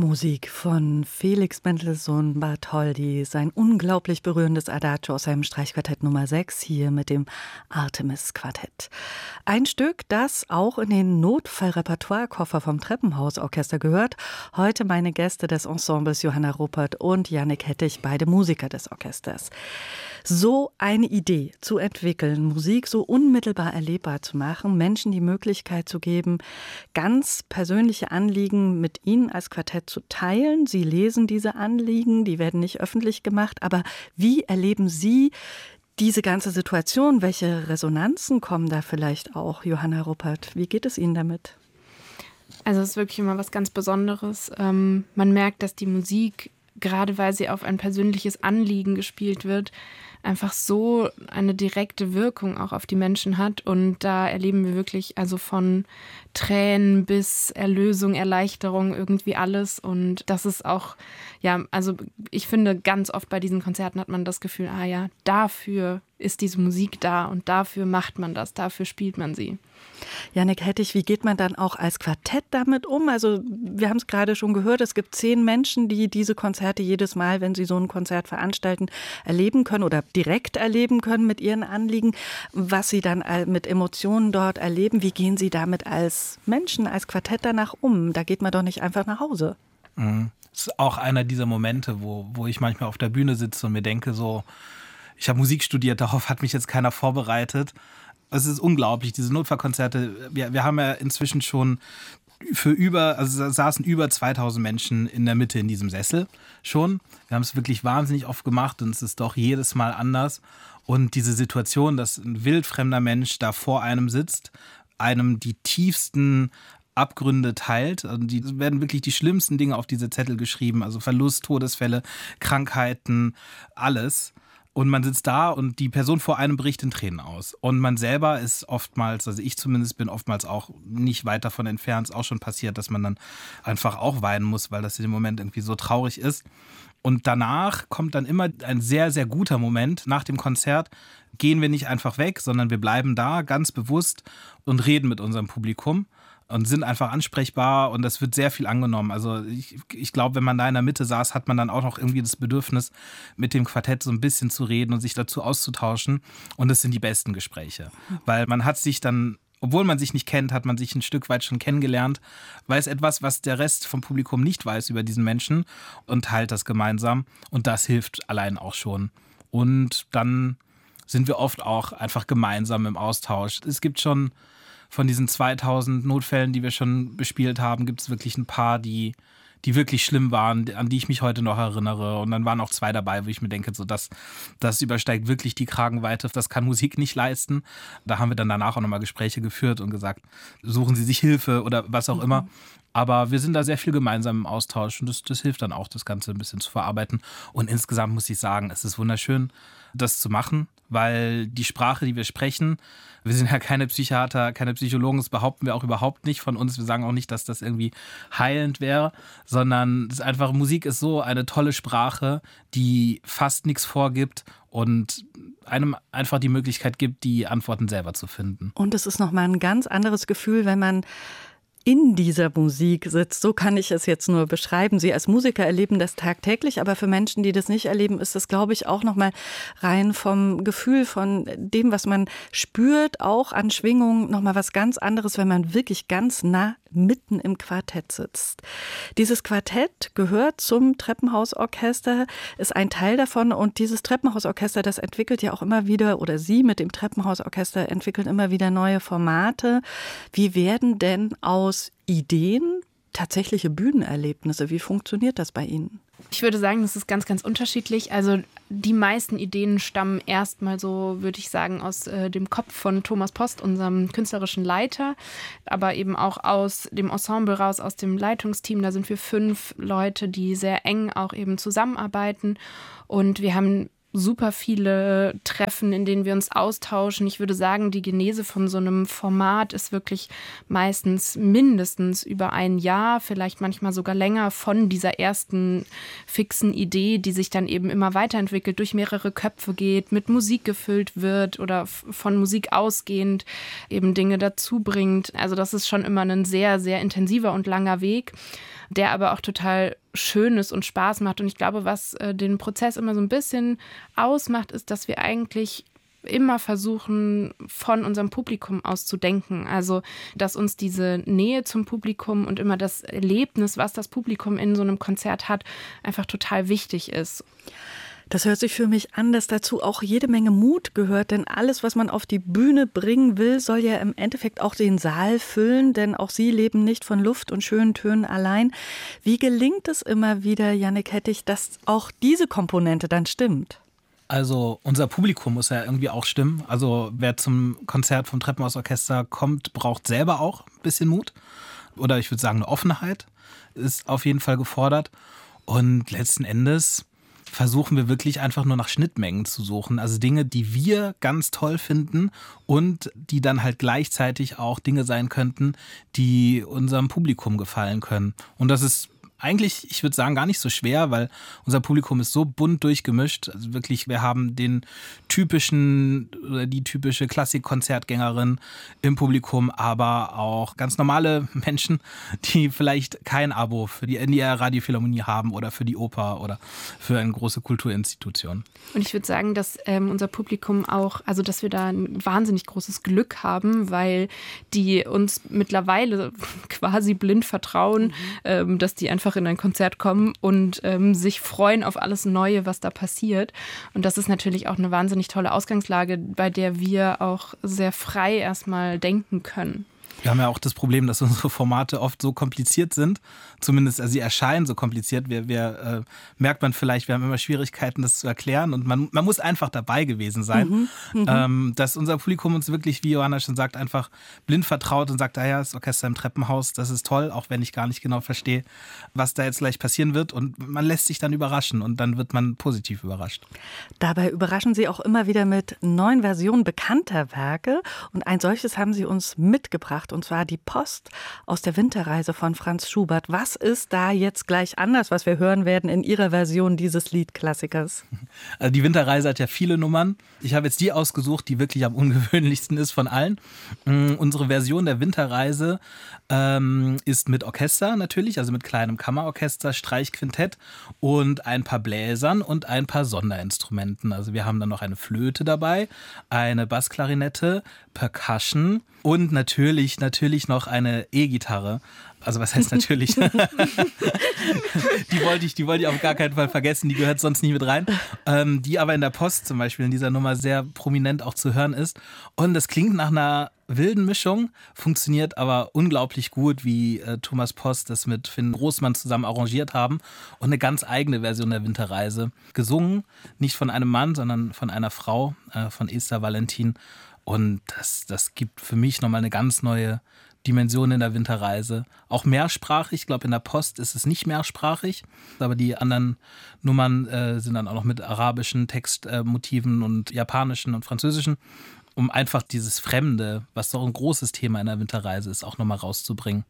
Musik von Felix Mendelssohn Bartholdy, sein unglaublich berührendes Adagio aus seinem Streichquartett Nummer 6 hier mit dem Artemis-Quartett. Ein Stück, das auch in den Notfallrepertoirekoffer vom Treppenhausorchester gehört. Heute meine Gäste des Ensembles Johanna Ruppert und Jannik Hettich, beide Musiker des Orchesters. So eine Idee zu entwickeln, Musik so unmittelbar erlebbar zu machen, Menschen die Möglichkeit zu geben, ganz persönliche Anliegen mit ihnen als Quartett zu teilen. Sie lesen diese Anliegen, die werden nicht öffentlich gemacht, aber wie erleben Sie diese ganze Situation? Welche Resonanzen kommen da vielleicht auch, Johanna Ruppert? Wie geht es Ihnen damit? Also es ist wirklich immer was ganz Besonderes. Man merkt, dass die Musik, gerade weil sie auf ein persönliches Anliegen gespielt wird, einfach so eine direkte Wirkung auch auf die Menschen hat. Und da erleben wir wirklich also von Tränen bis Erlösung, Erleichterung, irgendwie alles. Und das ist auch, ja, also ich finde, ganz oft bei diesen Konzerten hat man das Gefühl, dafür ist diese Musik da und dafür macht man das, dafür spielt man sie. Jannik Hettich, wie geht man dann auch als Quartett damit um? Also wir haben es gerade schon gehört, es gibt 10 Menschen, die diese Konzerte jedes Mal, wenn sie so ein Konzert veranstalten, erleben können oder direkt erleben können mit ihren Anliegen. Was sie dann mit Emotionen dort erleben, wie gehen sie damit als Menschen, als Quartett danach um? Da geht man doch nicht einfach nach Hause. Das ist auch einer dieser Momente, wo ich manchmal auf der Bühne sitze und mir denke so, ich habe Musik studiert, darauf hat mich jetzt keiner vorbereitet. Es ist unglaublich, diese Notfallkonzerte. Wir haben ja inzwischen schon saßen über 2000 Menschen in der Mitte in diesem Sessel schon. Wir haben es wirklich wahnsinnig oft gemacht und es ist doch jedes Mal anders. Und diese Situation, dass ein wildfremder Mensch da vor einem sitzt, einem die tiefsten Abgründe teilt. Also die werden wirklich die schlimmsten Dinge auf diese Zettel geschrieben. Also Verlust, Todesfälle, Krankheiten, alles. Und man sitzt da und die Person vor einem bricht in Tränen aus. Und man selber ist oftmals, also ich zumindest bin oftmals auch nicht weit davon entfernt, ist auch schon passiert, dass man dann einfach auch weinen muss, weil das in dem Moment irgendwie so traurig ist. Und danach kommt dann immer ein sehr, sehr guter Moment. Nach dem Konzert gehen wir nicht einfach weg, sondern wir bleiben da ganz bewusst und reden mit unserem Publikum. Und sind einfach ansprechbar und das wird sehr viel angenommen. Also ich glaube, wenn man da in der Mitte saß, hat man dann auch noch irgendwie das Bedürfnis, mit dem Quartett so ein bisschen zu reden und sich dazu auszutauschen. Und das sind die besten Gespräche. Weil man hat sich dann, obwohl man sich nicht kennt, hat man sich ein Stück weit schon kennengelernt, weiß etwas, was der Rest vom Publikum nicht weiß über diesen Menschen und teilt das gemeinsam. Und das hilft allein auch schon. Und dann sind wir oft auch einfach gemeinsam im Austausch. Es gibt schon von diesen 2000 Notfällen, die wir schon bespielt haben, gibt es wirklich ein paar, die wirklich schlimm waren, an die ich mich heute noch erinnere. Und dann waren auch 2 dabei, wo ich mir denke, so das übersteigt wirklich die Kragenweite. Das kann Musik nicht leisten. Da haben wir dann danach auch nochmal Gespräche geführt und gesagt, suchen Sie sich Hilfe oder was auch immer. Aber wir sind da sehr viel gemeinsam im Austausch und das hilft dann auch, das Ganze ein bisschen zu verarbeiten. Und insgesamt muss ich sagen, es ist wunderschön, das zu machen, weil die Sprache, die wir sprechen, wir sind ja keine Psychiater, keine Psychologen, das behaupten wir auch überhaupt nicht von uns. Wir sagen auch nicht, dass das irgendwie heilend wäre, sondern es ist einfach, Musik ist so eine tolle Sprache, die fast nichts vorgibt und einem einfach die Möglichkeit gibt, die Antworten selber zu finden. Und es ist nochmal ein ganz anderes Gefühl, wenn man in dieser Musik sitzt. So kann ich es jetzt nur beschreiben. Sie als Musiker erleben das tagtäglich, aber für Menschen, die das nicht erleben, ist das, glaube ich, auch nochmal rein vom Gefühl, von dem, was man spürt, auch an Schwingungen, nochmal was ganz anderes, wenn man wirklich ganz nah mitten im Quartett sitzt. Dieses Quartett gehört zum Treppenhausorchester, ist ein Teil davon und dieses Treppenhausorchester, das entwickelt ja auch immer wieder, oder Sie mit dem Treppenhausorchester entwickeln immer wieder neue Formate. Wie werden denn aus Ideen tatsächliche Bühnenerlebnisse? Wie funktioniert das bei Ihnen? Ich würde sagen, das ist ganz, ganz unterschiedlich. Also die meisten Ideen stammen erstmal so, würde ich sagen, aus dem Kopf von Thomas Post, unserem künstlerischen Leiter, aber eben auch aus dem Ensemble raus, aus dem Leitungsteam. Da sind wir 5 Leute, die sehr eng auch eben zusammenarbeiten. Und wir haben super viele Treffen, in denen wir uns austauschen. Ich würde sagen, die Genese von so einem Format ist wirklich meistens mindestens über ein Jahr, vielleicht manchmal sogar länger, von dieser ersten fixen Idee, die sich dann eben immer weiterentwickelt, durch mehrere Köpfe geht, mit Musik gefüllt wird oder von Musik ausgehend eben Dinge dazu bringt. Also das ist schon immer ein sehr, sehr intensiver und langer Weg, der aber auch total schön ist und Spaß macht. Und ich glaube, was den Prozess immer so ein bisschen ausmacht, ist, dass wir eigentlich immer versuchen, von unserem Publikum aus zu denken. Also, dass uns diese Nähe zum Publikum und immer das Erlebnis, was das Publikum in so einem Konzert hat, einfach total wichtig ist. Das hört sich für mich an, dass dazu auch jede Menge Mut gehört, denn alles, was man auf die Bühne bringen will, soll ja im Endeffekt auch den Saal füllen, denn auch Sie leben nicht von Luft und schönen Tönen allein. Wie gelingt es immer wieder, Jannik Hettich, dass auch diese Komponente dann stimmt? Also unser Publikum muss ja irgendwie auch stimmen. Also wer zum Konzert vom Treppenhausorchester kommt, braucht selber auch ein bisschen Mut. Oder ich würde sagen, eine Offenheit ist auf jeden Fall gefordert. Und letzten Endes versuchen wir wirklich einfach nur nach Schnittmengen zu suchen. Also Dinge, die wir ganz toll finden und die dann halt gleichzeitig auch Dinge sein könnten, die unserem Publikum gefallen können. Und das ist eigentlich, ich würde sagen, gar nicht so schwer, weil unser Publikum ist so bunt durchgemischt. Also wirklich, wir haben den typischen oder die typische Klassik-Konzertgängerin im Publikum, aber auch ganz normale Menschen, die vielleicht kein Abo für die NDR Radiophilharmonie haben oder für die Oper oder für eine große Kulturinstitution. Und ich würde sagen, dass unser Publikum auch, also dass wir da ein wahnsinnig großes Glück haben, weil die uns mittlerweile quasi blind vertrauen, dass die einfach in ein Konzert kommen und sich freuen auf alles Neue, was da passiert. Und das ist natürlich auch eine wahnsinnig tolle Ausgangslage, bei der wir auch sehr frei erstmal denken können. Wir haben ja auch das Problem, dass unsere Formate oft so kompliziert sind. Zumindest, also sie erscheinen so kompliziert. Merkt man vielleicht, wir haben immer Schwierigkeiten, das zu erklären. Und man muss einfach dabei gewesen sein. Dass unser Publikum uns wirklich, wie Johanna schon sagt, einfach blind vertraut und sagt, ja, das Orchester im Treppenhaus, das ist toll, auch wenn ich gar nicht genau verstehe, was da jetzt gleich passieren wird. Und man lässt sich dann überraschen und dann wird man positiv überrascht. Dabei überraschen Sie auch immer wieder mit neuen Versionen bekannter Werke. Und ein solches haben Sie uns mitgebracht. Und zwar die Post aus der Winterreise von Franz Schubert. Was ist da jetzt gleich anders, was wir hören werden in Ihrer Version dieses Liedklassikers? Also die Winterreise hat ja viele Nummern. Ich habe jetzt die ausgesucht, die wirklich am ungewöhnlichsten ist von allen. Unsere Version der Winterreise ist mit Orchester natürlich, also mit kleinem Kammerorchester, Streichquintett und ein paar Bläsern und ein paar Sonderinstrumenten. Also wir haben dann noch eine Flöte dabei, eine Bassklarinette, Percussion und natürlich noch eine E-Gitarre. Also was heißt natürlich? Die wollte ich auf gar keinen Fall vergessen, die gehört sonst nie mit rein. Die aber in der Post zum Beispiel in dieser Nummer sehr prominent auch zu hören ist. Und das klingt nach einer wilden Mischung, funktioniert aber unglaublich gut, wie Thomas Post das mit Finn Großmann zusammen arrangiert haben und eine ganz eigene Version der Winterreise gesungen. Nicht von einem Mann, sondern von einer Frau, von Esther Valentin. Und das gibt für mich nochmal eine ganz neue Dimension in der Winterreise. Auch mehrsprachig, ich glaube in der Post ist es nicht mehrsprachig, aber die anderen Nummern sind dann auch noch mit arabischen Textmotiven und japanischen und französischen, um einfach dieses Fremde, was doch ein großes Thema in der Winterreise ist, auch nochmal rauszubringen.